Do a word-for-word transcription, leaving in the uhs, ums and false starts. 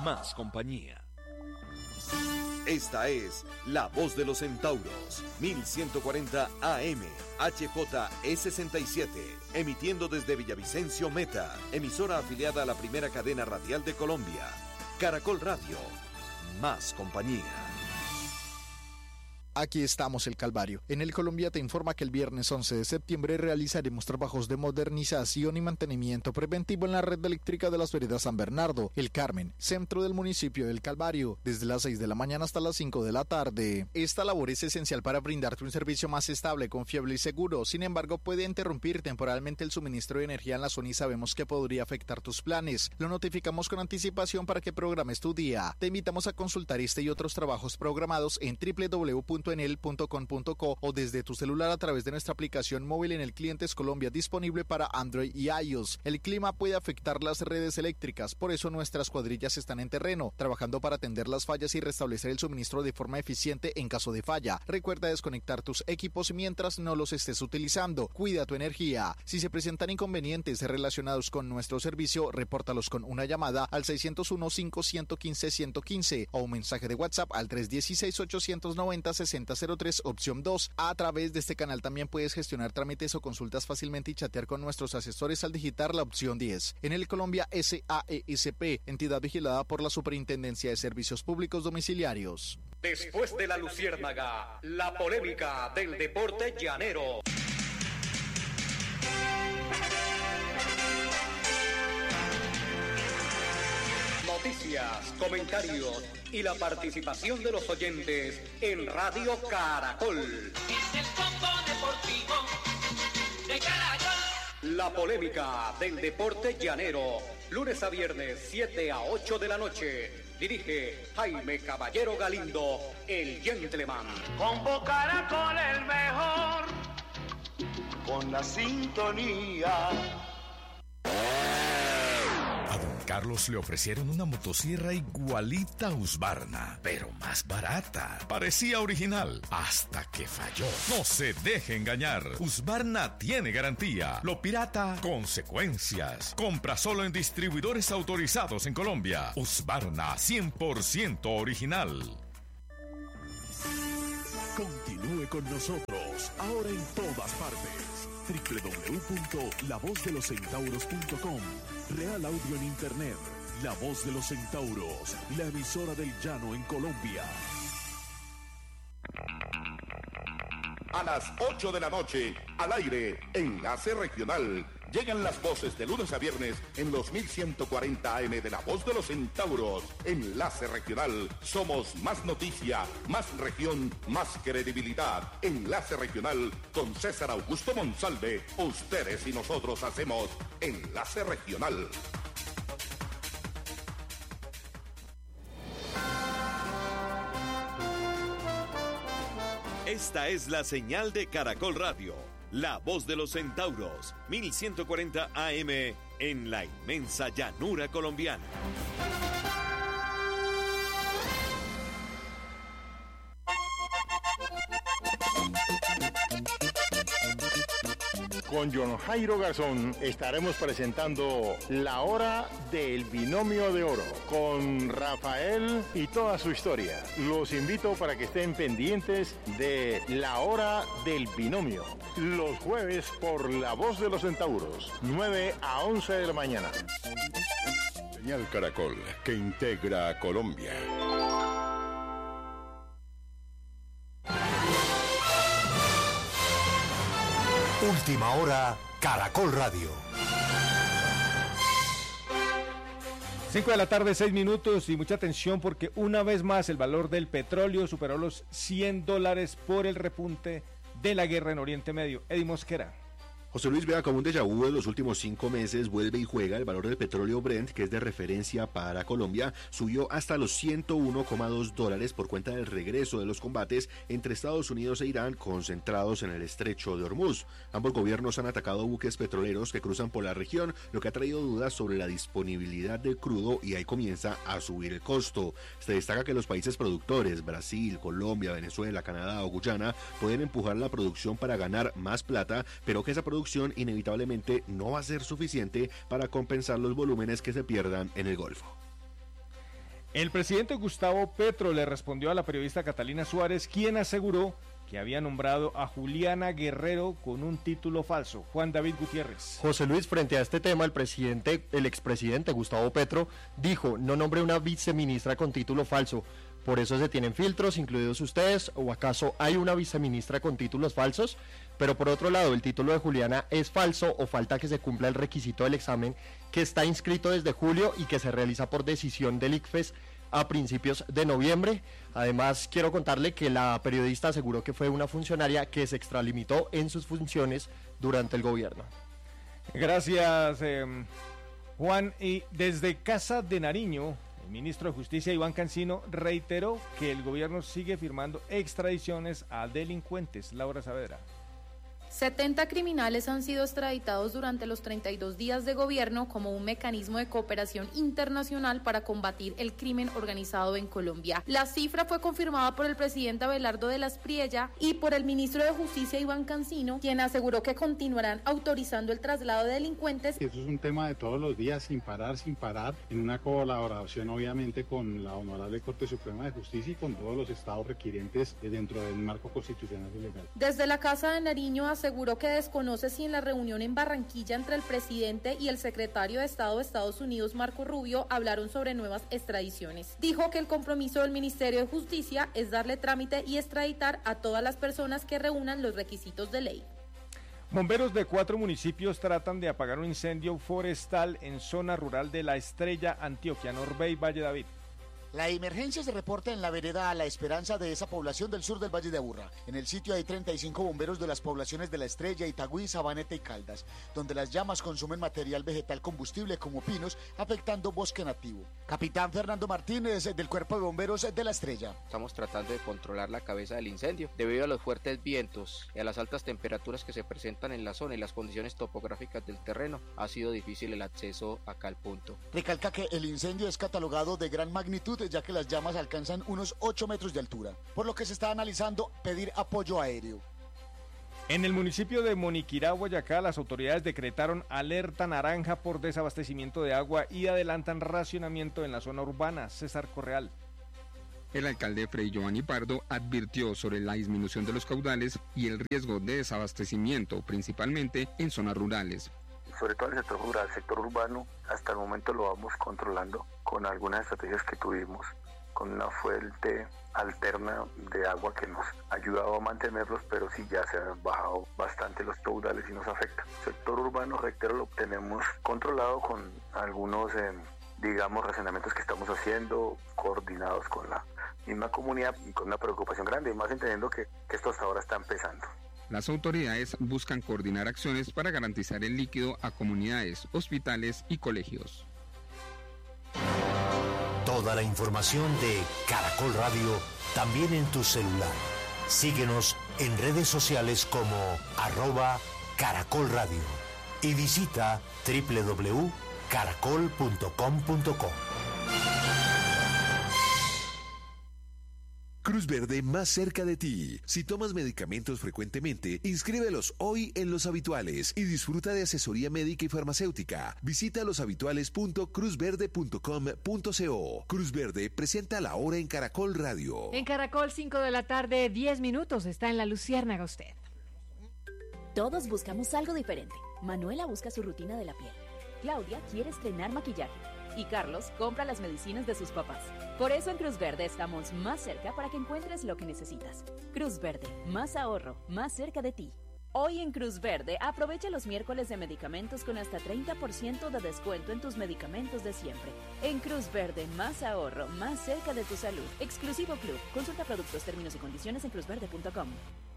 más compañía. Esta es La Voz de los Centauros, mil ciento cuarenta A M, H J E sesenta y siete, emitiendo desde Villavicencio Meta, emisora afiliada a la primera cadena radial de Colombia. Caracol Radio, más compañía. Aquí estamos, El Calvario. En El Colombia te informa que el viernes once de septiembre realizaremos trabajos de modernización y mantenimiento preventivo en la red eléctrica de las veredas San Bernardo, El Carmen, centro del municipio del Calvario, desde las seis de la mañana hasta las cinco de la tarde. Esta labor es esencial para brindarte un servicio más estable, confiable y seguro. Sin embargo, puede interrumpir temporalmente el suministro de energía en la zona y sabemos que podría afectar tus planes. Lo notificamos con anticipación para que programes tu día. Te invitamos a consultar este y otros trabajos programados en doble u doble u doble u punto enel punto com punto co o desde tu celular a través de nuestra aplicación móvil en el Clientes Colombia, disponible para Android y iOS. El clima puede afectar las redes eléctricas, por eso nuestras cuadrillas están en terreno, trabajando para atender las fallas y restablecer el suministro de forma eficiente en caso de falla. Recuerda desconectar tus equipos mientras no los estés utilizando. Cuida tu energía. Si se presentan inconvenientes relacionados con nuestro servicio, repórtalos con una llamada al seis cero uno, cinco uno cinco, uno uno cinco o un mensaje de WhatsApp al tres uno seis, ocho nueve cero, seis cero cero tres, opción dos. A través de este canal también puedes gestionar trámites o consultas fácilmente y chatear con nuestros asesores al digitar la opción diez. En El Colombia S A E S P, entidad vigilada por la Superintendencia de Servicios Públicos Domiciliarios. Después de la luciérnaga, la polémica del deporte llanero. Noticias, comentarios y la participación de los oyentes en Radio Caracol. Es el combo deportivo de Caracol. La polémica del deporte llanero, lunes a viernes, siete a ocho de la noche. Dirige Jaime Caballero Galindo, el gentleman. Combo Caracol el mejor, con la sintonía. A don Carlos le ofrecieron una motosierra igualita a Husqvarna, pero más barata. Parecía original, hasta que falló. No se deje engañar. Husqvarna tiene garantía. Lo pirata, consecuencias. Compra solo en distribuidores autorizados en Colombia. Husqvarna, cien por ciento original. Continúe con nosotros, ahora en todas partes. doble u doble u doble u punto la voz de los centauros punto com. Real Audio en Internet. La Voz de los Centauros, la emisora del llano en Colombia. A las ocho de la noche, al aire, Enlace Regional. Llegan las voces de lunes a viernes en los mil ciento cuarenta A M de La Voz de los Centauros. Enlace Regional. Somos más noticia, más región, más credibilidad. Enlace Regional con César Augusto Monsalve. Ustedes y nosotros hacemos Enlace Regional. Esta es la señal de Caracol Radio, la voz de los centauros, mil ciento cuarenta A M en la inmensa llanura colombiana. Con John Jairo Garzón estaremos presentando La Hora del Binomio de Oro con Rafael y toda su historia. Los invito para que estén pendientes de La Hora del Binomio los jueves por La Voz de los Centauros, nueve a once de la mañana. Señal Caracol, que integra a Colombia. Última hora, Caracol Radio. cinco de la tarde, seis minutos, y mucha atención porque una vez más el valor del petróleo superó los cien dólares por el repunte de la guerra en Oriente Medio. Eddie Mosquera. José Luis, vea como un déjà vu de los últimos cinco meses vuelve y juega. El valor del petróleo Brent, que es de referencia para Colombia, subió hasta los ciento uno coma dos dólares por cuenta del regreso de los combates entre Estados Unidos e Irán concentrados en el estrecho de Hormuz. Ambos gobiernos han atacado buques petroleros que cruzan por la región, lo que ha traído dudas sobre la disponibilidad del crudo y ahí comienza a subir el costo. Se destaca que los países productores, Brasil, Colombia, Venezuela, Canadá o Guyana, pueden empujar la producción para ganar más plata, pero que esa producción inevitablemente no va a ser suficiente para compensar los volúmenes que se pierdan en el Golfo. El presidente Gustavo Petro le respondió a la periodista Catalina Suárez, quien aseguró que había nombrado a Juliana Guerrero con un título falso. Juan David Gutiérrez. José Luis, frente a este tema, el presidente, el expresidente Gustavo Petro dijo, no nombré una viceministra con título falso. Por eso se tienen filtros, incluidos ustedes, o acaso hay una viceministra con títulos falsos. Pero por otro lado, el título de Juliana es falso o falta que se cumpla el requisito del examen que está inscrito desde julio y que se realiza por decisión del I C F E S a principios de noviembre. Además, quiero contarle que la periodista aseguró que fue una funcionaria que se extralimitó en sus funciones durante el gobierno. Gracias, eh, Juan. Y desde Casa de Nariño, el ministro de Justicia, Iván Cancino, reiteró que el gobierno sigue firmando extradiciones a delincuentes. Laura Saavedra. setenta criminales han sido extraditados durante los treinta y dos días de gobierno como un mecanismo de cooperación internacional para combatir el crimen organizado en Colombia. La cifra fue confirmada por el presidente Abelardo de la Espriella y por el ministro de Justicia Iván Cancino, quien aseguró que continuarán autorizando el traslado de delincuentes. Eso es un tema de todos los días, sin parar, sin parar, en una colaboración obviamente con la Honorable Corte Suprema de Justicia y con todos los estados requirientes dentro del marco constitucional y legal. Desde la Casa de Nariño aseguró que desconoce si en la reunión en Barranquilla entre el presidente y el secretario de Estado de Estados Unidos, Marco Rubio, hablaron sobre nuevas extradiciones. Dijo que el compromiso del Ministerio de Justicia es darle trámite y extraditar a todas las personas que reúnan los requisitos de ley. Bomberos de cuatro municipios tratan de apagar un incendio forestal en zona rural de La Estrella, Antioquia, Norbey, Valle David. La emergencia se reporta en la vereda La Esperanza de esa población del sur del Valle de Aburrá. En el sitio hay treinta y cinco bomberos de las poblaciones de La Estrella, Itagüí, Sabaneta y Caldas, donde las llamas consumen material vegetal combustible como pinos, afectando bosque nativo. Capitán Fernando Martínez, del Cuerpo de Bomberos de La Estrella. Estamos tratando de controlar la cabeza del incendio. Debido a los fuertes vientos y a las altas temperaturas que se presentan en la zona y las condiciones topográficas del terreno, ha sido difícil el acceso acá al punto. Recalca que el incendio es catalogado de gran magnitud, ya que las llamas alcanzan unos ocho metros de altura, por lo que se está analizando pedir apoyo aéreo. En el municipio de Moniquirá, Boyacá, las autoridades decretaron alerta naranja por desabastecimiento de agua y adelantan racionamiento en la zona urbana. César Correal. El alcalde Fray Giovanni Pardo advirtió sobre la disminución de los caudales y el riesgo de desabastecimiento, principalmente en zonas rurales. Sobre todo el sector rural, el sector urbano, hasta el momento lo vamos controlando con algunas estrategias que tuvimos, con una fuente alterna de agua que nos ha ayudado a mantenerlos, pero sí ya se han bajado bastante los caudales y nos afecta. El sector urbano, reitero, lo tenemos controlado con algunos, eh, digamos, racionamientos que estamos haciendo, coordinados con la misma comunidad y con una preocupación grande, y más entendiendo que, que esto hasta ahora está empezando. Las autoridades buscan coordinar acciones para garantizar el líquido a comunidades, hospitales y colegios. Toda la información de Caracol Radio también en tu celular. Síguenos en redes sociales como arroba Caracol Radio y visita doble u doble u doble u punto caracol punto com punto co. Cruz Verde más cerca de ti. Si tomas medicamentos frecuentemente, inscríbelos hoy en Los Habituales y disfruta de asesoría médica y farmacéutica. Visita loshabituales punto cruz verde punto com punto co. Cruz Verde presenta la hora en Caracol Radio. En Caracol, cinco de la tarde, diez minutos. Está en La Luciérnaga usted. Todos buscamos algo diferente. Manuela busca su rutina de la piel. Claudia quiere estrenar maquillaje. Y Carlos compra las medicinas de sus papás. Por eso en Cruz Verde estamos más cerca para que encuentres lo que necesitas. Cruz Verde, más ahorro, más cerca de ti. Hoy en Cruz Verde, aprovecha los miércoles de medicamentos con hasta treinta por ciento de descuento en tus medicamentos de siempre. En Cruz Verde, más ahorro, más cerca de tu salud. Exclusivo Club. Consulta productos, términos y condiciones en cruz verde punto com.